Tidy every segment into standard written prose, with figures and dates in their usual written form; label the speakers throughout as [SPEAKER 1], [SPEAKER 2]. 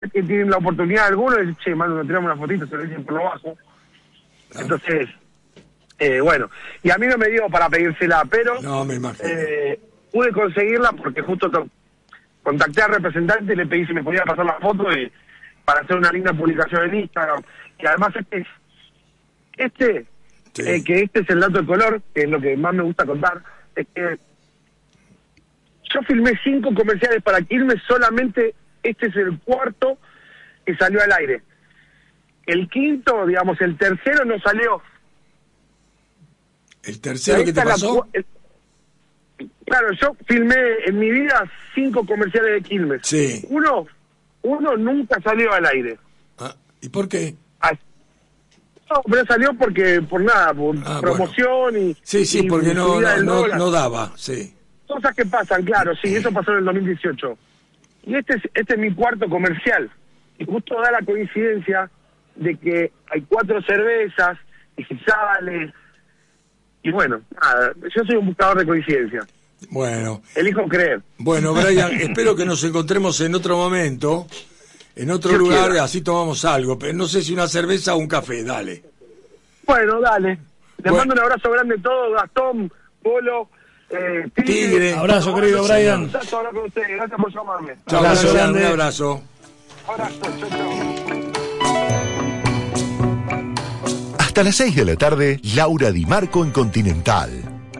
[SPEAKER 1] que tienen la oportunidad algunos de decir, che, mano, nos tiramos una fotito, se lo dicen por lo bajo. Entonces, bueno, y a mí no me dio para pedírsela, pero
[SPEAKER 2] no, me imagino.
[SPEAKER 1] Pude conseguirla porque justo contacté al representante y le pedí si me podía pasar la foto para hacer una linda publicación en Instagram. Y además que este es el dato de color, que es lo que más me gusta contar, es que yo filmé 5 comerciales para Quilmes, solamente este es el 4º que salió al aire. El 5º, digamos, el tercero no salió.
[SPEAKER 2] ¿El tercero qué te pasó?
[SPEAKER 1] Claro, yo filmé en mi vida 5 comerciales de Quilmes.
[SPEAKER 2] Sí.
[SPEAKER 1] Uno nunca salió al aire.
[SPEAKER 2] Ah, ¿y por qué?
[SPEAKER 1] No, pero salió por promoción y...
[SPEAKER 2] Sí, porque no daba, sí.
[SPEAKER 1] Cosas que pasan, claro, sí, eso pasó en el 2018. Y este es mi 4º comercial. Y justo da la coincidencia de que hay 4 cervezas, digitales, y bueno, nada, yo soy un buscador de coincidencia.
[SPEAKER 2] Bueno.
[SPEAKER 1] Elijo creer.
[SPEAKER 2] Bueno, Brian, espero que nos encontremos en otro momento, en otro lugar, así tomamos algo, pero no sé si una cerveza o un café, dale.
[SPEAKER 1] Bueno, dale. Les mando un abrazo grande a todos, Gastón, Polo,
[SPEAKER 2] Tigre.
[SPEAKER 3] Abrazo, querido Brian.
[SPEAKER 1] Gracias por llamarme.
[SPEAKER 2] Chao, Brian, un abrazo.
[SPEAKER 1] Abrazo, chau.
[SPEAKER 4] Hasta las 6 de la tarde, Laura Di Marco en Continental.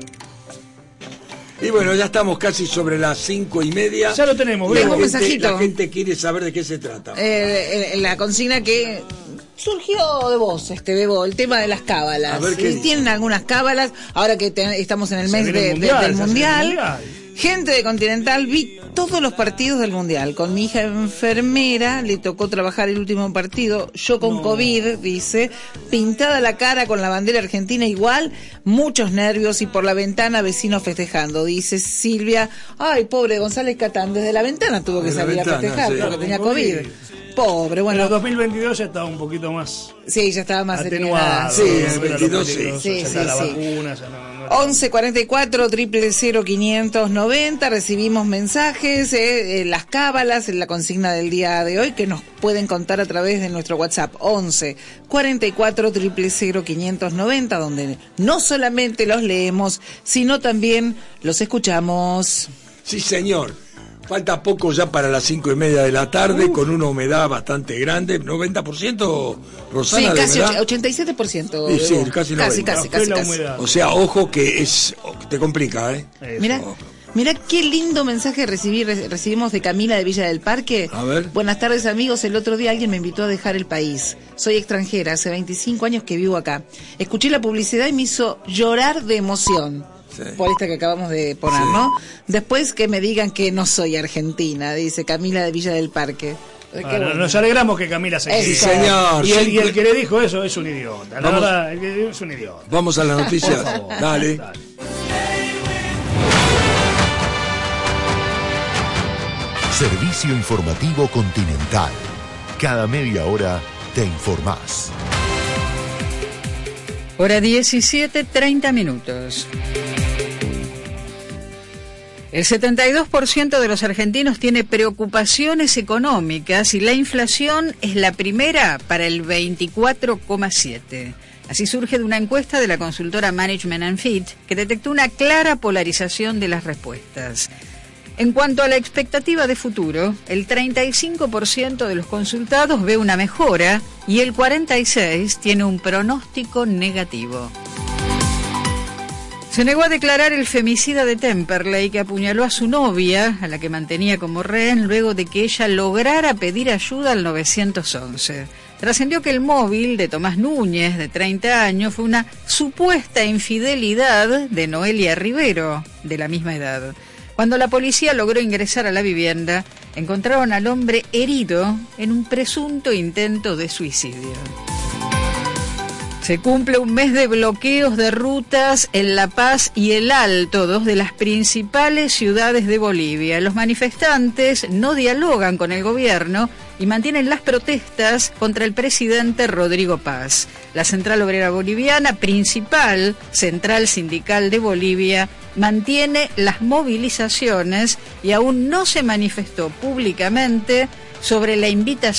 [SPEAKER 2] Y bueno, ya estamos casi sobre las 5:30.
[SPEAKER 3] Ya lo tenemos,
[SPEAKER 5] tengo un mensajito.
[SPEAKER 2] La gente quiere saber de qué se trata.
[SPEAKER 5] La consigna que surgió de vos, Bebo, el tema de las cábalas.
[SPEAKER 2] A ver qué
[SPEAKER 5] tienen algunas cábalas, ahora que estamos en el mes del Mundial. Gente de Continental, vi todos los partidos del Mundial. Con mi hija enfermera, le tocó trabajar el último partido. Yo con COVID, dice, pintada la cara con la bandera argentina igual, muchos nervios y por la ventana vecinos festejando. Dice Silvia, ay, pobre González Catán, desde la ventana tuvo que salir a festejar porque tenía COVID. Pobre, bueno.
[SPEAKER 3] En el 2022 ya estaba un poquito más...
[SPEAKER 5] Sí, ya estaba más
[SPEAKER 3] atenuado.
[SPEAKER 5] Sí,
[SPEAKER 2] en el 22
[SPEAKER 5] sí.
[SPEAKER 3] La vacuna, ya no
[SPEAKER 5] 11 44 000 590. Recibimos mensajes, las cábalas, la consigna del día de hoy que nos pueden contar a través de nuestro WhatsApp 11 44 000 590, donde no solamente los leemos, sino también los escuchamos.
[SPEAKER 2] Sí, señor. Falta poco ya para las 5:30 de la tarde, con una humedad bastante grande, 90%, Rosana.
[SPEAKER 5] Sí, casi
[SPEAKER 2] de humedad.
[SPEAKER 5] 87%.
[SPEAKER 2] Sí, casi 90.
[SPEAKER 5] Casi.
[SPEAKER 2] O sea, ojo que te complica, ¿eh?
[SPEAKER 5] Mira qué lindo mensaje recibimos de Camila de Villa del Parque.
[SPEAKER 2] A ver.
[SPEAKER 5] Buenas tardes, amigos. El otro día alguien me invitó a dejar el país. Soy extranjera, hace 25 años que vivo acá. Escuché la publicidad y me hizo llorar de emoción. Sí. Por esta que acabamos de poner, sí. ¿No? Después que me digan que no soy argentina, dice Camila de Villa del Parque.
[SPEAKER 3] Bueno. Nos alegramos que Camila se
[SPEAKER 2] Sí, señor.
[SPEAKER 3] Y el que le dijo eso es un idiota. La verdad, el que dijo es un idiota.
[SPEAKER 2] Vamos a las noticias. Dale.
[SPEAKER 4] Servicio informativo Continental. Cada media hora te informás.
[SPEAKER 6] Hora 17:30. El 72% de los argentinos tiene preocupaciones económicas y la inflación es la primera para el 24,7%. Así surge de una encuesta de la consultora Management & Fit que detectó una clara polarización de las respuestas. En cuanto a la expectativa de futuro, el 35% de los consultados ve una mejora y el 46% tiene un pronóstico negativo. Se negó a declarar el femicida de Temperley que apuñaló a su novia, a la que mantenía como rehén, luego de que ella lograra pedir ayuda al 911. Trascendió que el móvil de Tomás Núñez, de 30 años, fue una supuesta infidelidad de Noelia Rivero, de la misma edad. Cuando la policía logró ingresar a la vivienda, encontraron al hombre herido en un presunto intento de suicidio. Se cumple un mes de bloqueos de rutas en La Paz y El Alto, dos de las principales ciudades de Bolivia. Los manifestantes no dialogan con el gobierno y mantienen las protestas contra el presidente Rodrigo Paz. La Central Obrera Boliviana, principal central sindical de Bolivia, mantiene las movilizaciones y aún no se manifestó públicamente sobre la invitación